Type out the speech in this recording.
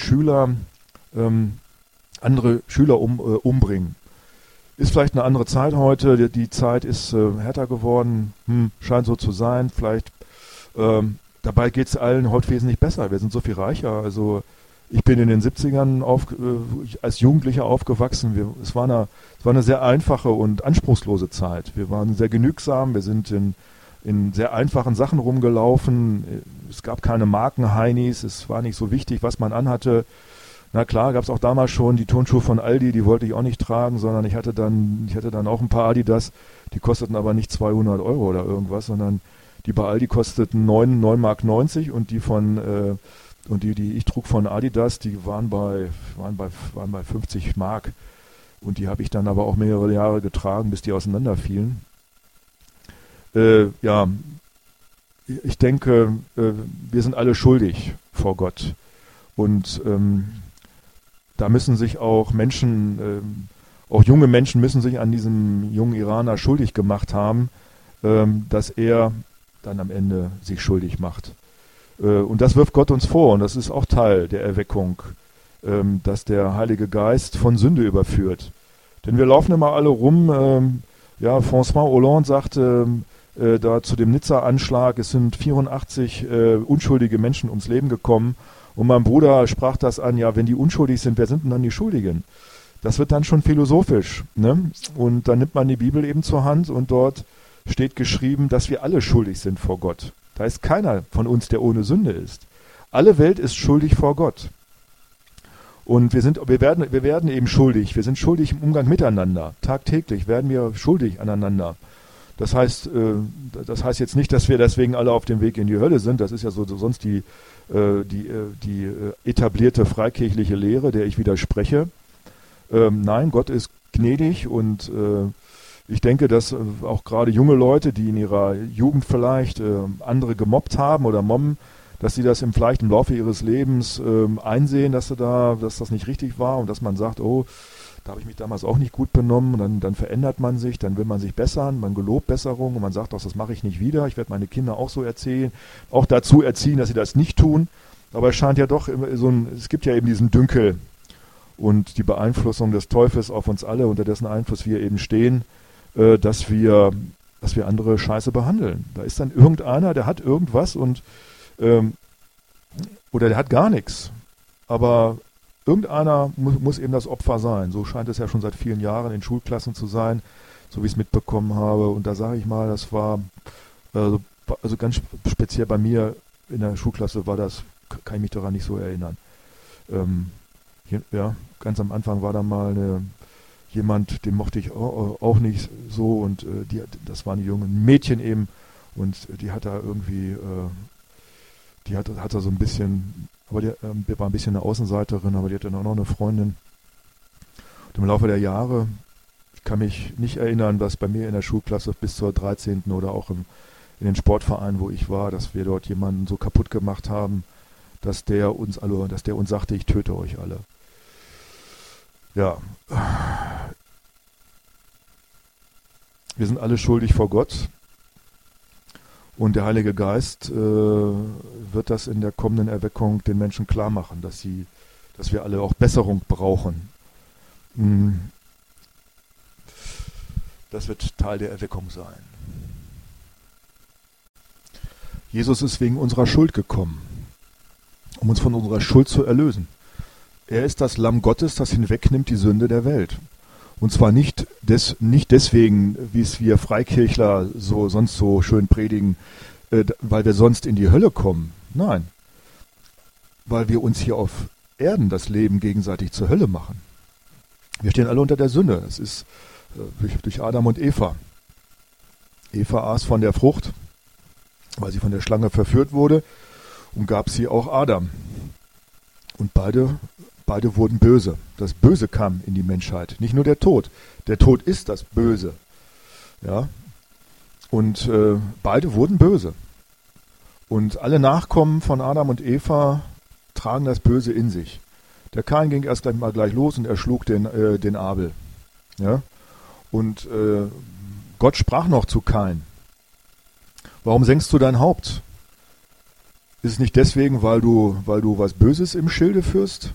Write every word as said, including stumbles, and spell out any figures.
Schüler ähm, andere Schüler um, äh, umbringen. Ist vielleicht eine andere Zeit heute, die, die Zeit ist äh, härter geworden, hm, scheint so zu sein, vielleicht ähm, dabei geht es allen heute wesentlich besser, wir sind so viel reicher, also ich bin in den siebzigern auf, äh, als Jugendlicher aufgewachsen, wir, es, war eine, es war eine sehr einfache und anspruchslose Zeit, wir waren sehr genügsam, wir sind in, in sehr einfachen Sachen rumgelaufen, es gab keine Markenheinis, es war nicht so wichtig, was man anhatte. Na klar, gab es auch damals schon die Turnschuhe von Aldi, die wollte ich auch nicht tragen, sondern ich hatte dann, ich hatte dann auch ein paar Adidas, die kosteten aber nicht zweihundert Euro oder irgendwas, sondern die bei Aldi kosteten neun Mark neunzig und die von äh, und die, die ich trug von Adidas, die waren bei waren bei waren bei fünfzig Mark und die habe ich dann aber auch mehrere Jahre getragen, bis die auseinanderfielen. Äh, ja, ich denke, äh, wir sind alle schuldig vor Gott und ähm, da müssen sich auch Menschen, ähm, auch junge Menschen müssen sich an diesem jungen Iraner schuldig gemacht haben, ähm, dass er dann am Ende sich schuldig macht. Äh, und das wirft Gott uns vor und das ist auch Teil der Erweckung, ähm, dass der Heilige Geist von Sünde überführt. Denn wir laufen immer alle rum, ähm, ja, François Hollande sagte äh, da zu dem Nizza-Anschlag, es sind vierundachtzig äh, unschuldige Menschen ums Leben gekommen. Und mein Bruder sprach das an, ja, wenn die unschuldig sind, wer sind denn dann die Schuldigen? Das wird dann schon philosophisch, ne? Und dann nimmt man die Bibel eben zur Hand und dort steht geschrieben, dass wir alle schuldig sind vor Gott. Da ist keiner von uns, der ohne Sünde ist. Alle Welt ist schuldig vor Gott. Und wir sind, wir werden, wir werden eben schuldig. Wir sind schuldig im Umgang miteinander. Tagtäglich werden wir schuldig aneinander. Das heißt, äh, das heißt jetzt nicht, dass wir deswegen alle auf dem Weg in die Hölle sind. Das ist ja so, so sonst die die, die etablierte freikirchliche Lehre, der ich widerspreche. Ähm, nein, Gott ist gnädig und äh, ich denke, dass äh, auch gerade junge Leute, die in ihrer Jugend vielleicht äh, andere gemobbt haben oder mobben, dass sie das im, vielleicht im Laufe ihres Lebens äh, einsehen, dass, sie da, dass das nicht richtig war und dass man sagt, oh, da habe ich mich damals auch nicht gut benommen und dann, dann verändert man sich, dann will man sich bessern, man gelobt Besserung und man sagt auch, das mache ich nicht wieder, ich werde meine Kinder auch so erzählen, auch dazu erziehen, dass sie das nicht tun, aber es scheint ja doch so ein, es gibt ja eben diesen Dünkel und die Beeinflussung des Teufels auf uns alle, unter dessen Einfluss wir eben stehen, äh, dass wir, dass wir andere scheiße behandeln. Da ist dann irgendeiner, der hat irgendwas und ähm, oder der hat gar nichts, aber irgendeiner muss, muss eben das Opfer sein. So scheint es ja schon seit vielen Jahren in Schulklassen zu sein, so wie ich es mitbekommen habe. Und da sage ich mal, das war, also, also ganz speziell bei mir in der Schulklasse war das, kann ich mich daran nicht so erinnern. Ähm, hier, ja, ganz am Anfang war da mal eine, jemand, den mochte ich auch, auch nicht so und äh, die, das waren die jungen Mädchen eben und die hat da irgendwie, äh, die hat, hat da so ein bisschen... Aber die ähm, war ein bisschen eine Außenseiterin, aber die hatte auch noch eine Freundin. Und im Laufe der Jahre, ich kann mich nicht erinnern, dass bei mir in der Schulklasse bis zur dreizehnten oder auch im, in den Sportvereinen, wo ich war, dass wir dort jemanden so kaputt gemacht haben, dass der uns alle, dass der uns sagte, ich töte euch alle. Ja. Wir sind alle schuldig vor Gott. Und der Heilige Geist äh, wird das in der kommenden Erweckung den Menschen klar machen, dass sie, dass wir alle auch Besserung brauchen. Das wird Teil der Erweckung sein. Jesus ist wegen unserer Schuld gekommen, um uns von unserer Schuld zu erlösen. Er ist das Lamm Gottes, das hinwegnimmt die Sünde der Welt. Und zwar nicht, des, nicht deswegen, wie es wir Freikirchler so sonst so schön predigen, äh, weil wir sonst in die Hölle kommen. Nein, weil wir uns hier auf Erden das Leben gegenseitig zur Hölle machen. Wir stehen alle unter der Sünde. Das ist äh, durch, durch Adam und Eva. Eva aß von der Frucht, weil sie von der Schlange verführt wurde, und gab sie auch Adam. Und beide Beide wurden böse. Das Böse kam in die Menschheit. Nicht nur der Tod. Der Tod ist das Böse. Ja. Und äh, beide wurden böse. Und alle Nachkommen von Adam und Eva tragen das Böse in sich. Der Kain ging erst gleich mal gleich los und erschlug den, äh, den Abel. Ja. Und äh, Gott sprach noch zu Kain. Warum senkst du dein Haupt? Ist es nicht deswegen, weil du, weil du was Böses im Schilde führst?